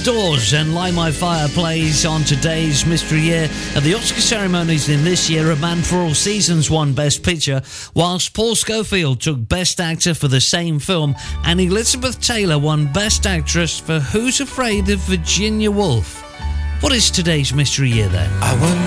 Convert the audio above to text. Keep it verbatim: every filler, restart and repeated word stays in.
Doors and Light My Fire plays on today's Mystery Year. At the Oscar ceremonies in this year, A Man for All Seasons won Best Picture, whilst Paul Scofield took Best Actor for the same film, and Elizabeth Taylor won Best Actress for Who's Afraid of Virginia Woolf. What is today's Mystery Year then? I wonder